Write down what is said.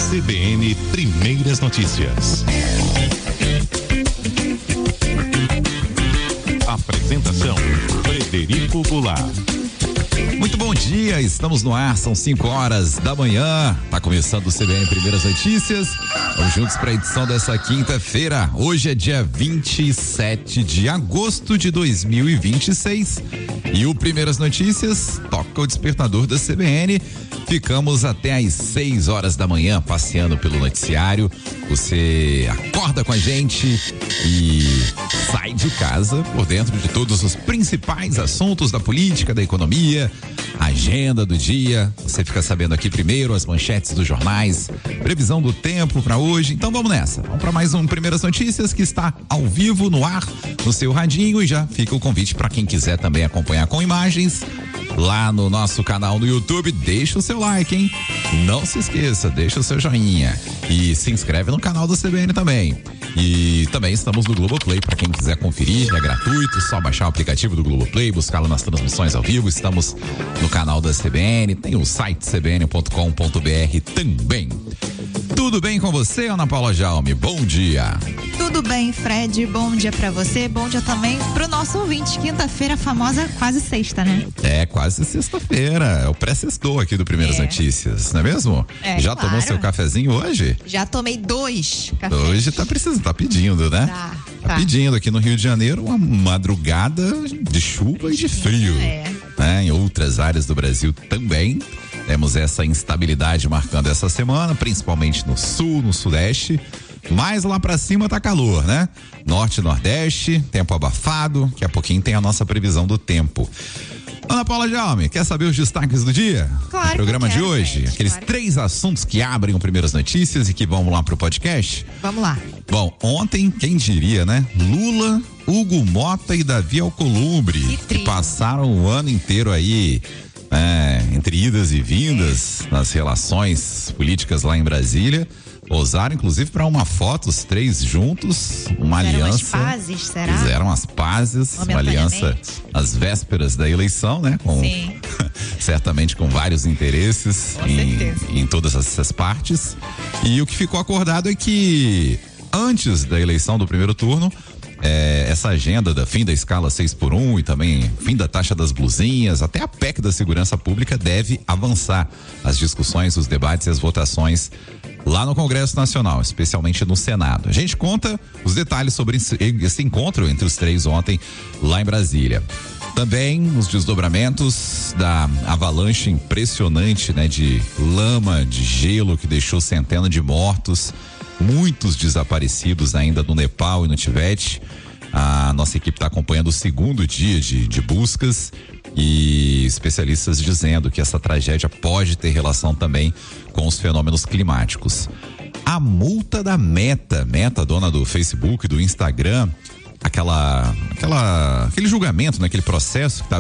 CBN Primeiras Notícias. Apresentação: Frederico Goulart. Muito bom dia, estamos no ar, são 5h da manhã, tá começando o CBN Primeiras Notícias, vamos juntos para a edição dessa quinta-feira. Hoje é dia 27 de agosto de 2026 e o Primeiras Notícias toca o despertador da CBN. Ficamos até às 6h da manhã passeando pelo noticiário. Você acorda com a gente e sai de casa por dentro de todos os principais assuntos da política, da economia, agenda do dia. Você fica sabendo aqui primeiro as manchetes dos jornais, previsão do tempo para hoje. Então vamos nessa. Vamos para mais um Primeiras Notícias que está ao vivo no ar, no seu radinho, e já fica o convite para quem quiser também acompanhar com imagens. Lá no nosso canal no YouTube, deixa o seu like, hein? Não se esqueça, deixa o seu joinha e se inscreve no canal do CBN também. E também estamos no Globoplay, para quem quiser conferir, é gratuito, só baixar o aplicativo do Globoplay, buscá-lo nas transmissões ao vivo. Estamos no canal da CBN, tem o site cbn.com.br também. Tudo bem com você, Ana Paula Jaume? Bom dia. Tudo bem, Fred, bom dia pra você, bom dia também pro nosso ouvinte. Quinta-feira, famosa quase sexta, né? É, quase sexta-feira, é o pré-sextou aqui do Primeiras Notícias, não é mesmo? Já claro. Tomou seu cafezinho hoje? Já tomei 2 cafés. Hoje tá precisando, tá pedindo, né? Tá pedindo. Aqui no Rio de Janeiro uma madrugada de chuva e de frio. Né? Em outras áreas do Brasil também temos essa instabilidade marcando essa semana, principalmente no sul, no sudeste. Mas lá pra cima tá calor, né? Norte e nordeste, tempo abafado. Daqui a pouquinho tem a nossa previsão do tempo. Ana Paula Jaume, quer saber os destaques do dia? Claro. Do programa de hoje? Gente, Aqueles 3 assuntos que abrem o Primeiras Notícias e que vão lá pro podcast? Vamos lá. Bom, ontem, quem diria, né? Lula, Hugo Mota e Davi Alcolumbre, que passaram o ano inteiro aí, entre idas e vindas nas relações políticas lá em Brasília. Ousaram, inclusive, para uma foto, os 3 juntos, uma aliança. Fizeram as pazes, será? Fizeram as pazes, uma aliança às vésperas da eleição, né? Sim. Certamente com vários interesses em todas essas partes. E o que ficou acordado é que antes da eleição do primeiro turno, essa agenda da fim da escala 6x1 e também fim da taxa das blusinhas, até a PEC da segurança pública deve avançar. As discussões, os debates e as votações lá no Congresso Nacional, especialmente no Senado. A gente conta os detalhes sobre esse encontro entre os 3 ontem lá em Brasília. Também os desdobramentos da avalanche impressionante, né, de lama, de gelo que deixou centenas de mortos, muitos desaparecidos ainda no Nepal e no Tibete. A nossa equipe está acompanhando o 2º dia de buscas e especialistas dizendo que essa tragédia pode ter relação também com os fenômenos climáticos. A multa da Meta, dona do Facebook e do Instagram, aquele julgamento, naquele processo que tá